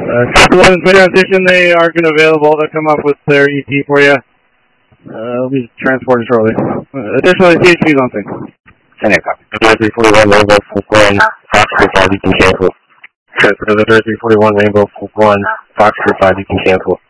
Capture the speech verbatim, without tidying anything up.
Uh, South eleven transition, they are going to available. They'll come up with their E T for you. Uh, will be transported shortly. Uh, additionally, C H P on thing. Send it, copy. three forty-one Rainbow Fox one, Fox three five, you can cancel. Transfer to the three forty-one Rainbow Fox one, Fox three five, you can cancel.